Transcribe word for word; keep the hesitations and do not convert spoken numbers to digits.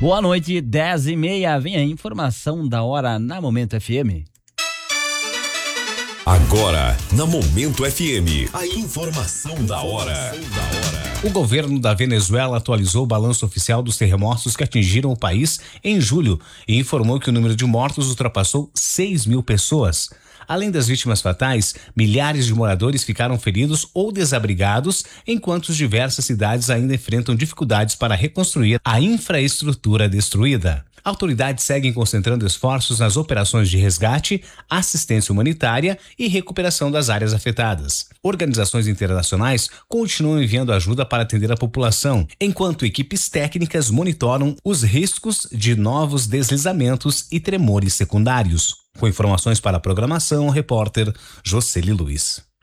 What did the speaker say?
Boa noite, dez e meia. Vem a informação da hora na Momento F M. Agora, na Momento F M, a informação da hora. O governo da Venezuela atualizou o balanço oficial dos terremotos que atingiram o país em julho e informou que o número de mortos ultrapassou seis mil pessoas. Além das vítimas fatais, milhares de moradores ficaram feridos ou desabrigados, enquanto diversas cidades ainda enfrentam dificuldades para reconstruir a infraestrutura destruída. Autoridades seguem concentrando esforços nas operações de resgate, assistência humanitária e recuperação das áreas afetadas. Organizações internacionais continuam enviando ajuda para atender a população, enquanto equipes técnicas monitoram os riscos de novos deslizamentos e tremores secundários. Com informações para a programação, o repórter Jocely Luiz.